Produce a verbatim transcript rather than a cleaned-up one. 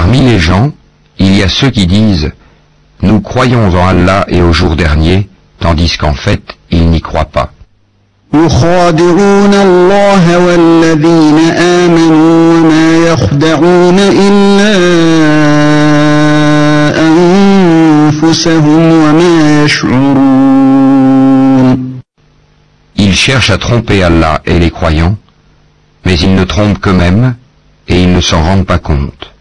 Parmi les gens, il y a ceux qui disent « Nous croyons en Allah et au jour dernier », tandis qu'en fait, ils n'y croient pas. يخادعون الله والذين آمنوا وما يخدعون إلا أنفسهم وما يشعرون. Ils cherchent à tromper Allah et les croyants, mais ils ne trompent qu'eux-mêmes et ils ne s'en rendent pas compte.